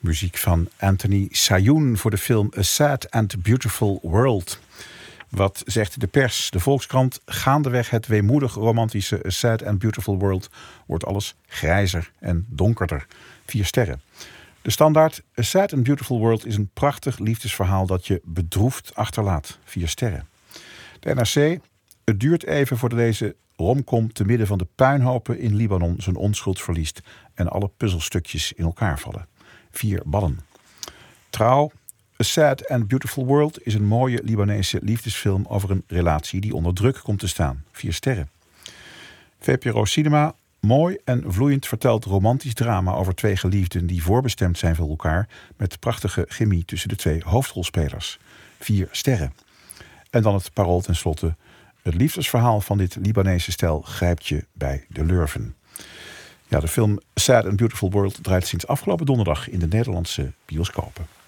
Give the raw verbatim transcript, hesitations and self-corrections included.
Muziek van Anthony Sayoun voor de film A Sad and Beautiful World. Wat zegt de pers? De Volkskrant: gaandeweg het weemoedig romantische A Sad and Beautiful World wordt alles grijzer en donkerder. Vier sterren. De Standaard: A Sad and Beautiful World is een prachtig liefdesverhaal dat je bedroefd achterlaat. Vier sterren. De N R C: het duurt even voordat deze romcom te midden van de puinhopen in Libanon zijn onschuld verliest en alle puzzelstukjes in elkaar vallen. Vier ballen. Trouw: A Sad and Beautiful World is een mooie Libanese liefdesfilm over een relatie die onder druk komt te staan. Vier sterren. V P R O Cinema: mooi en vloeiend verteld romantisch drama over twee geliefden die voorbestemd zijn voor elkaar met prachtige chemie tussen de twee hoofdrolspelers. Vier sterren. En dan het Parool tenslotte: het liefdesverhaal van dit Libanese stel grijpt je bij de lurven. Ja, de film Sad and Beautiful World draait sinds afgelopen donderdag in de Nederlandse bioscopen.